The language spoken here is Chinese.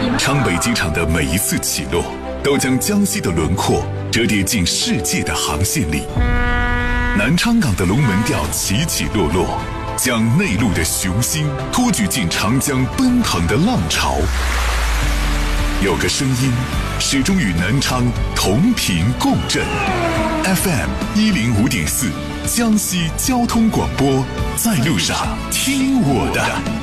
昌北机场的每一次起落，都将江西的轮廓折叠进世界的航线里。南昌港的龙门吊起起落落，将内陆的雄心托举进长江奔腾的浪潮。有个声音始终与南昌同频共振。FM 105.4，江西交通广播，在路上听我的。